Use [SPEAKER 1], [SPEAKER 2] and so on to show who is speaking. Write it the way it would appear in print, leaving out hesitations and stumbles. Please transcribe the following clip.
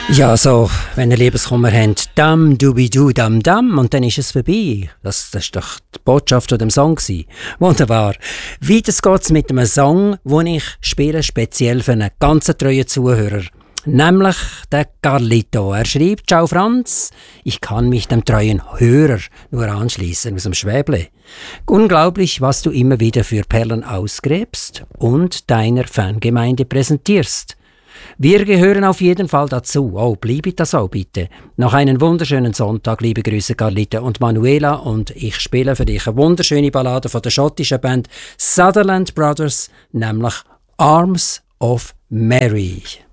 [SPEAKER 1] Ja, so, wenn ihr Liebeskummer habt, dam, dubidu, dam, dam, und dann ist es vorbei. Das war doch die Botschaft von dem Song. Wunderbar. Weiter geht's mit einem Song, den ich spiele, speziell für einen ganz treuen Zuhörer. Nämlich der Carlito. Er schreibt: Ciao Franz, ich kann mich dem treuen Hörer nur anschließen aus dem Schwäble. Unglaublich, was du immer wieder für Perlen ausgräbst und deiner Fangemeinde präsentierst. Wir gehören auf jeden Fall dazu. Oh, bleibe das auch bitte. Noch einen wunderschönen Sonntag, liebe Grüße Carlita und Manuela, und ich spiele für dich eine wunderschöne Ballade von der schottischen Band Sutherland Brothers, nämlich Arms of Mary.